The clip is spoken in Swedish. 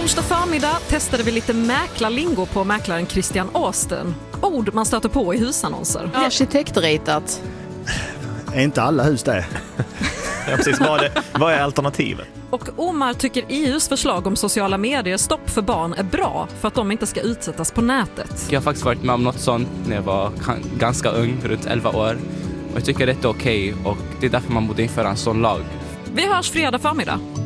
Torsdag förmiddag testade vi lite mäklarlingo på mäklaren Christian Austin. Ord man stöter på i husannonser. Arkitektritat. Är inte alla hus det? Ja, precis. Vad är alternativet? Och Omar tycker EUs förslag om sociala medier stopp för barn är bra för att de inte ska utsättas på nätet. Jag har faktiskt varit med om något sånt när jag var ganska ung, runt 11 år. Och jag tycker det är okej och det är därför man borde införa en sån lag. Vi hörs fredag förmiddag.